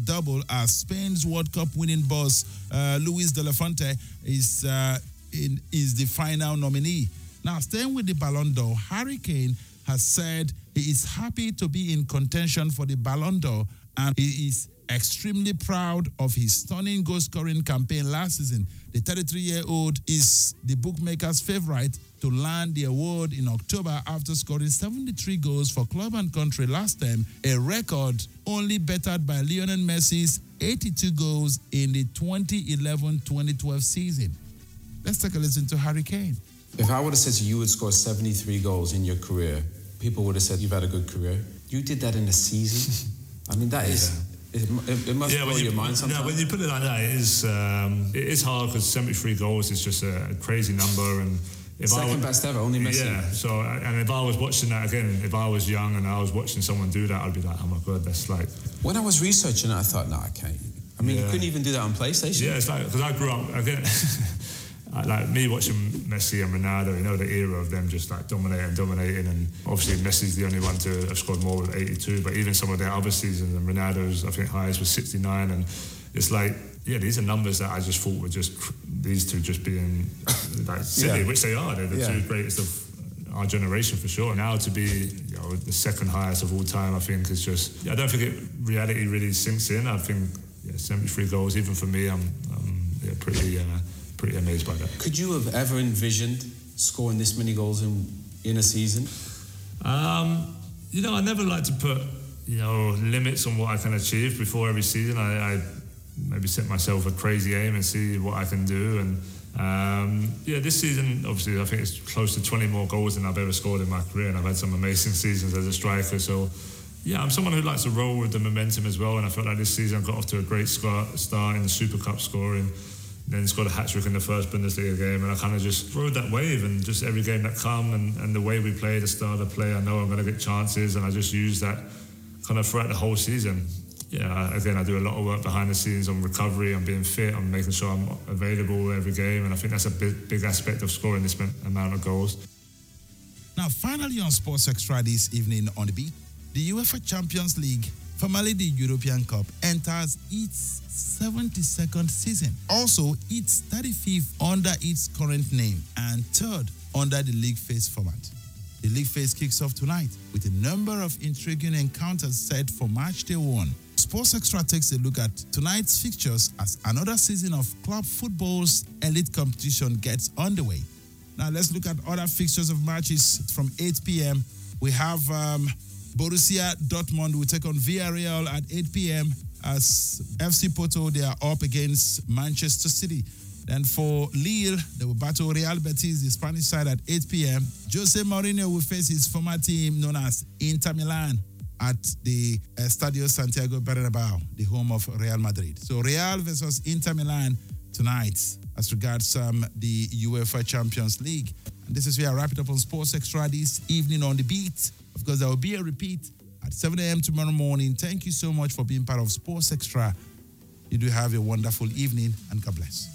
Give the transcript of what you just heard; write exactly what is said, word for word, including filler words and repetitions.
double as Spain's World Cup winning boss uh, Luis de la Fuente is, uh, in, is the final nominee. Now, staying with the Ballon d'Or, Harry Kane has said he is happy to be in contention for the Ballon d'Or and he is extremely proud of his stunning goal-scoring campaign last season. The thirty-three-year-old is the bookmakers' favorite to land the award in October after scoring seventy-three goals for club and country last time, a record only bettered by Lionel Messi's eighty-two goals in the twenty eleven twenty twelve season. Let's take a listen to Harry Kane. If I would have said to you, you would score seventy-three goals in your career, people would have said you've had a good career. You did that in a season. I mean, that is... Yeah. It, it, it must yeah, blow you, your mind sometimes. Yeah, when you put it like that, it is, um, it is hard because seventy-three goals is just a, a crazy number. And if Second I was, best ever, only Messi. Yeah, so, and if I was watching that again, if I was young and I was watching someone do that, I'd be like, oh my God, that's like... When I was researching it, I thought, no, I can't. I mean, yeah. You couldn't even do that on PlayStation. Yeah, it's like, because I grew up, again... Like me watching Messi and Ronaldo, you know, the era of them just like dominating, dominating, and obviously Messi's the only one to have scored more with eighty-two. But even some of their other seasons, and Ronaldo's I think highest was sixty-nine, and it's like, yeah, these are numbers that I just thought were just these two just being like silly, yeah. Which they are. They're the yeah. two greatest of our generation for sure. Now to be, you know, the second highest of all time, I think is just. I don't think it, reality really sinks in. I think yeah, seventy-three goals, even for me, I'm, I'm yeah, pretty. Uh, Pretty amazed by that. Could you have ever envisioned scoring this many goals in in a season? Um, you know, I never like to put you know limits on what I can achieve before every season. I, I maybe set myself a crazy aim and see what I can do. And um, yeah, this season, obviously, I think it's close to twenty more goals than I've ever scored in my career, and I've had some amazing seasons as a striker. So. Yeah, I'm someone who likes to roll with the momentum as well, and I felt like this season I got off to a great start in the Super Cup scoring. Then scored a hat-trick in the first Bundesliga game, and I kind of just rode that wave, and just every game that come and, and the way we play, the style of play, I know I'm going to get chances, and I just use that kind of throughout the whole season. Yeah, again, I do a lot of work behind the scenes on recovery, on being fit, on making sure I'm available every game, and I think that's a big, big aspect of scoring this amount of goals. Now, finally on Sports Extra this evening on the beat, the UEFA Champions League, formerly the European Cup, enters its seventy-second season. Also, its thirty-fifth under its current name and third under the league phase format. The league phase kicks off tonight with a number of intriguing encounters set for match day one. Sports Extra takes a look at tonight's fixtures as another season of club football's elite competition gets underway. Now let's look at other fixtures of matches from eight p.m. We have um, Borussia Dortmund will take on Villarreal at eight p.m. as F C Porto, they are up against Manchester City. Then for Lille, they will battle Real Betis, the Spanish side, at eight p.m. Jose Mourinho will face his former team known as Inter Milan at the uh, Estadio Santiago Bernabeu, the home of Real Madrid. So Real versus Inter Milan tonight as regards um, the UEFA Champions League. And this is where I wrap it up on Sports Extra this evening on the beat. Of course, there will be a repeat at seven a.m. tomorrow morning. Thank you so much for being part of Sports Extra. You do have a wonderful evening, and God bless.